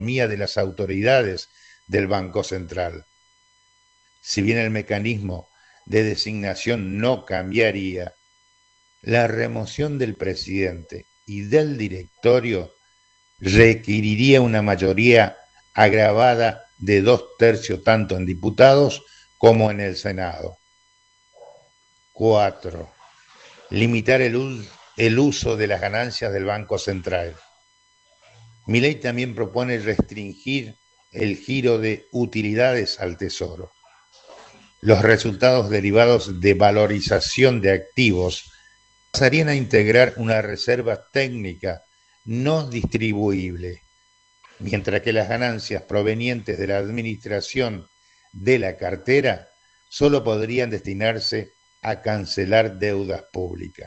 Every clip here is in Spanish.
de las autoridades del Banco Central. Si bien el mecanismo de designación no cambiaría, la remoción del presidente y del directorio requeriría una mayoría agravada de 2/3 tanto en diputados como en el Senado. 4. Limitar el uso de las ganancias del Banco Central. Milei también propone restringir el giro de utilidades al Tesoro. Los resultados derivados de valorización de activos pasarían a integrar una reserva técnica no distribuible, mientras que las ganancias provenientes de la administración de la cartera solo podrían destinarse a cancelar deudas públicas.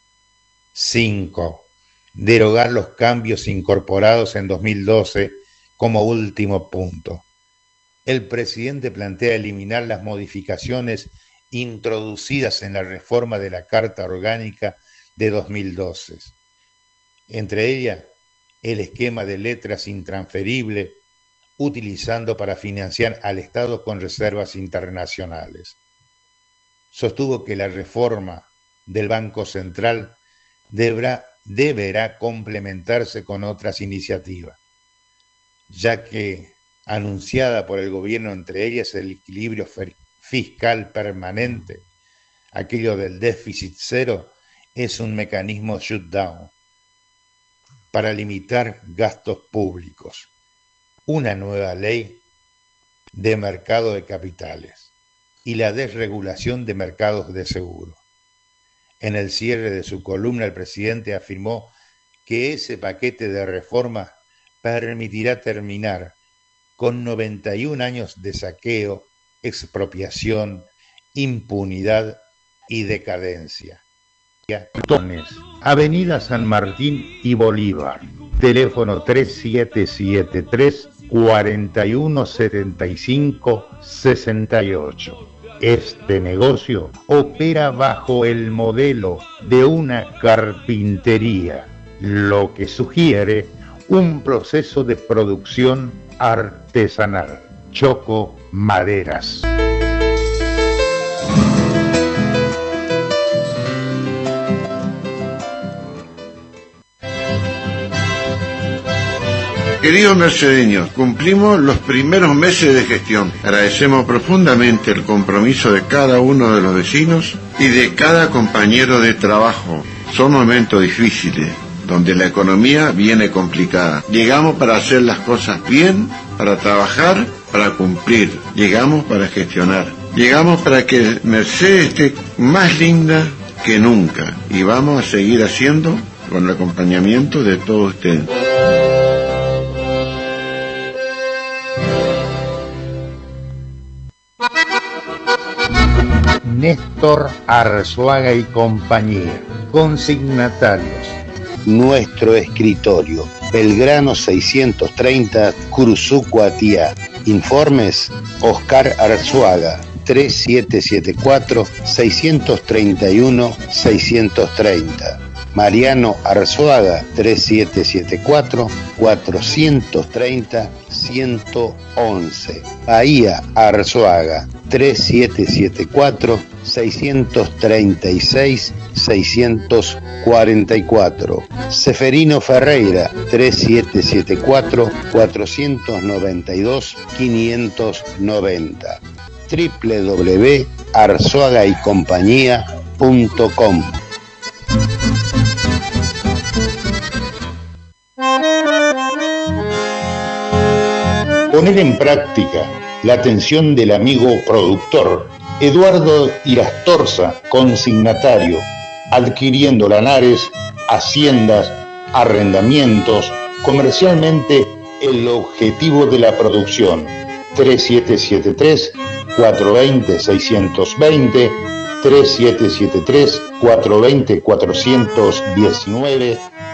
5. Derogar los cambios incorporados en 2012 como último punto. El presidente plantea eliminar las modificaciones introducidas en la reforma de la Carta Orgánica de 2012. Entre ellas, el esquema de letras intransferible, utilizando para financiar al Estado con reservas internacionales. Sostuvo que la reforma del Banco Central deberá complementarse con otras iniciativas, ya que anunciada por el gobierno, entre ellas el equilibrio fiscal permanente, aquello del déficit cero, es un mecanismo shutdown para limitar gastos públicos, una nueva ley de mercado de capitales y la desregulación de mercados de seguro. En el cierre de su columna, el presidente afirmó que ese paquete de reformas permitirá terminar con 91 años de saqueo, expropiación, impunidad y decadencia. Avenida San Martín y Bolívar, teléfono 3773-4175-68. Este negocio opera bajo el modelo de una carpintería, lo que sugiere un proceso de producción artesanal. Choco Maderas. Queridos mercedeños, cumplimos los primeros meses de gestión. Agradecemos profundamente el compromiso de cada uno de los vecinos y de cada compañero de trabajo. Son momentos difíciles, donde la economía viene complicada. Llegamos para hacer las cosas bien, para trabajar, para cumplir. Llegamos para gestionar. Llegamos para que Mercedes esté más linda que nunca. Y vamos a seguir haciendo con el acompañamiento de todos ustedes. Néstor Arzuaga y compañía. Consignatarios. Nuestro escritorio. Belgrano 630, Curuzú-Cuatiá. Informes: Oscar Arzuaga, 3774-631-630. Mariano Arzuaga, 3774-430-111. Bahía Arzuaga, 3774-636-644. Seferino Ferreira, 3774-492-590. www.arzuagaycompañía.com. Poner en práctica la atención del amigo productor Eduardo Irastorza, consignatario, adquiriendo lanares, haciendas, arrendamientos, comercialmente el objetivo de la producción. 3773-420-620, 3773-420-419,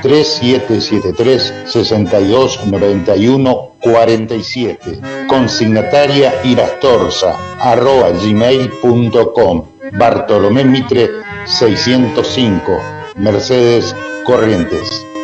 3773-6291-47. Consignataria Irastorza @gmail.com. Bartolomé Mitre 605, Mercedes, Corrientes.